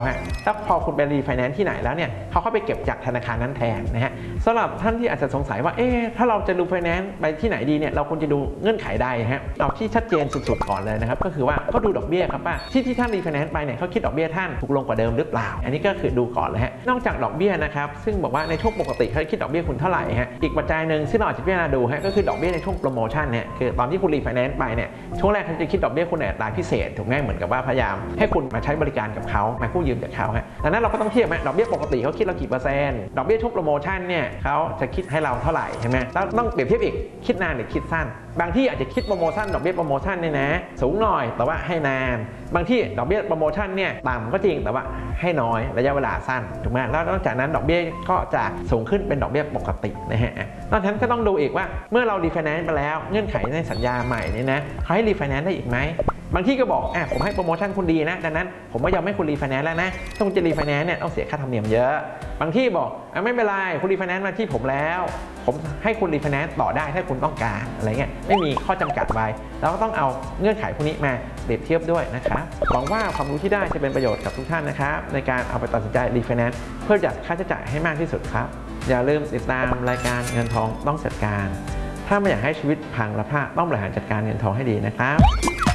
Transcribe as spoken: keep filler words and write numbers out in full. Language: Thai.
ถ้าพอคุณไปรีไฟแนนซ์ที่ไหนแล้วเนี่ยเขาเข้าไปเก็บจากธนาคารนั้นแทนนะฮะสำหรับท่านที่อาจจะสงสัยว่าเอ๊ะถ้าเราจะรีไฟแนนซ์ไปที่ไหนดีเนี่ยเราควรจะดูเงื่อนไขใดฮะเอาที่ชัดเจนสุดๆก่อนเลยนะครับก็คือว่าเขาดูดอกเบี้ยครับว่าที่ที่ท่านรีไฟแนนซ์ไปเนี่ยเขาคิดดอกเบี้ยท่านถูกลงกว่าเดิมหรือเปล่าอันนี้ก็คือดูก่อนเลยฮะนอกจากดอกเบี้ยนะครับซึ่งบอกว่าในช่วงปกติเขาคิดดอกเบี้ยคุณเท่าไหร่ฮะอีกปัจจัยหนึ่งซึ่งเราอาจจะพิจารณาดูฮะก็คือดอกเบี้ยในช่วงโปรโมชั่นเนี่ยคือตอนที่คุณรีไฟแนนซ์ไปเนี่ยช่วงแรกเขาจะคิดดอกเบี้ยคุณในอัตราพิเศษถูกไหมเหมือนกับว่าพยายามให้คุณมาใช้บริการกับเขามากู้ยืมจากเขาฮะดังนั้นเราก็ต้องเทียบไหมดอกเบี้ยปกติเขาคิดเรากี่เปอร์เซ็นต์ดอกเบี้ยช่วงโปรโมชั่นเนี่ยเขาจะคิดให้เราเท่าไหร่ใช่ไหมแล้วต้องเปรียบเทียบอีกคิดนานหรือคิดสั้นบางที่อาจจะคิดโปรโมชั่นดอกเบี้ยโปรโมชั่นเนี่ยนะสูงหน่อยแต่ว่าให้นานบางที่ดอกเบี้ยโปรโมชั่นเนี่ยต่ำก็จริงแต่ว่าให้น้อยระยะเวลาสั้นถูกไหมแล้วนอกจากนั้นดอกเบี้ยก็จะสูงขึ้นเป็นดอกเบี้ยปกตินะฮะนอกจากนั้นก็ต้องดูอีกว่าเมื่อเรารีไฟแนนซ์ไปแล้วเงื่อนไขในสัญญาใหม่นี่นะเขาให้รีไฟแนนซ์ได้อีกไหมบางที่ก็บอกอ่ะผมให้โปรโมชั่นคุณดีนะดังนั้นผมก็ยอมให้คุณรีไฟแนนซ์แล้วนะถ้าคุณจะรีไฟแนนซ์เนี่ยต้องเสียค่าธรรมเนียมเยอะบางที่บอกอ่ะไม่เป็นไรคุณรีไฟแนนซ์มาที่ผมแล้วผมให้คุณรีไฟแนนซ์ต่อได้ถ้าคุณต้องการอะไรเงี้ยไม่มีข้อจำกัดไว้เราก็ต้องเอาเงื่อนไขพวกนี้มาเปรียบเทียบด้วยนะครับหวังว่าความรู้ที่ได้จะเป็นประโยชน์กับทุกท่านนะครับในการเอาไปตัดสินใจรีไฟแนนซ์เพื่อประหยัดค่าใช้จ่ายให้มากที่สุดครับอย่าลืมติดตามรายการเงินทองต้องจัดการถ้าไม่อยากให้ชีวิตพังและพลาดต้องบริหารจัดการเงินทองให้ดีนะครับ